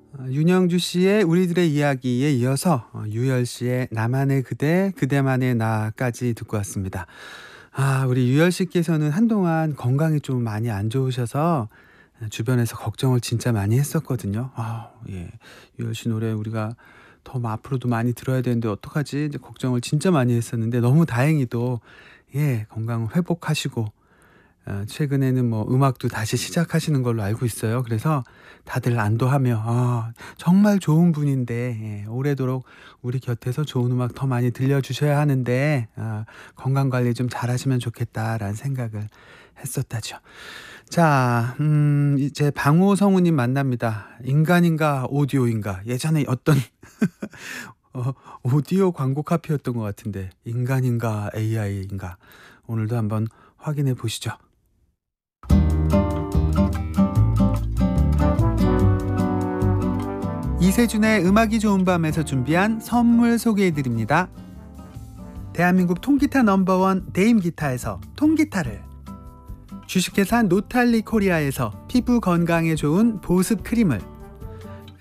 윤영주 씨의 우리들의 이야기에 이어서 유열 씨의 나만의 그대, 그대만의 나까지 듣고 왔습니다. 우리 유열 씨께서는 한동안 건강이 좀 많이 안 좋으셔서 주변에서 걱정을 진짜 많이 했었거든요. 예. 유열 씨 노래 우리가 더 앞으로도 많이 들어야 되는데 어떡하지? 이제 걱정을 진짜 많이 했었는데 너무 다행히도 건강 회복하시고 최근에는 뭐 음악도 다시 시작하시는 걸로 알고 있어요. 그래서 다들 안도하며 정말 좋은 분인데 오래도록 우리 곁에서 좋은 음악 더 많이 들려주셔야 하는데 건강관리 좀 잘하시면 좋겠다라는 생각을 했었다죠. 자, 이제 방호성우님 만납니다. 인간인가 오디오인가. 예전에 어떤 오디오 광고 카피였던 것 같은데 인간인가 AI인가. 오늘도 한번 확인해 보시죠. 이세준의 음악이 좋은 밤에서 준비한 선물 소개해드립니다. 대한민국 통기타 넘버원 데임기타에서 통기타를, 주식회사 노탈리 코리아에서 피부 건강에 좋은 보습 크림을,